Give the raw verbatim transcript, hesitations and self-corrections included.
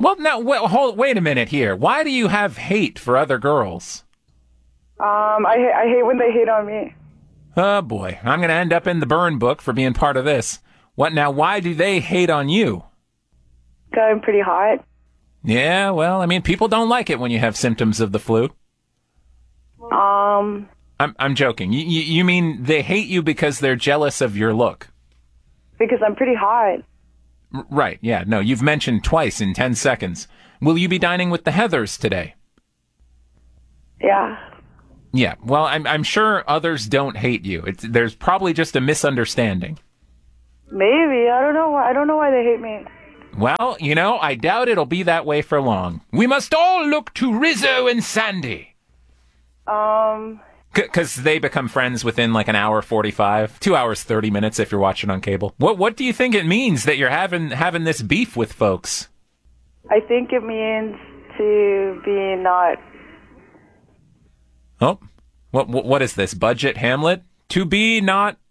Well, now, wait, hold, wait a minute here. Why do you have hate for other girls? Um, I, I hate when they hate on me. Oh, boy. I'm going to end up in the burn book for being part of this. What now? Why do they hate on you? Because I'm pretty hot. Yeah, well, I mean, people don't like it when you have symptoms of the flu. Um, I'm I'm joking. You, you, you mean they hate you because they're jealous of your look? Because I'm pretty hot. R- right, yeah. No, you've mentioned twice in ten seconds. Will you be dining with the Heathers today? Yeah. Yeah, well, I'm I'm sure others don't hate you. It's, there's probably just a misunderstanding. Maybe. I don't know. I don't know why they hate me. Well, you know, I doubt it'll be that way for long. We must all look to Rizzo and Sandy. Um... Because they become friends within like an hour forty-five, two hours thirty minutes if you're watching on cable. What What do you think it means that you're having having this beef with folks? I think it means to be not... Oh, what what, what is this? Budget Hamlet? To be not